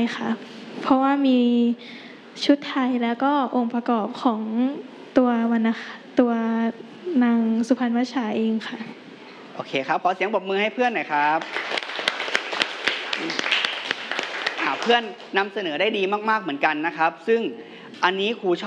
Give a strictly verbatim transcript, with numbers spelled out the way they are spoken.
ค่ะเพราะว่ามีชุดไทยแล้วก็องค์ประกอบของตัววรรณตัวนางสุพรรณมัจฉาเองค่ะโอเคครับขอเสียงปรบมือให้เพื่อนหน่อยครับเพื่อนนำเสนอได้ดีมากๆเหมือนกันนะครับซึ่งอันนี้ครูชอบ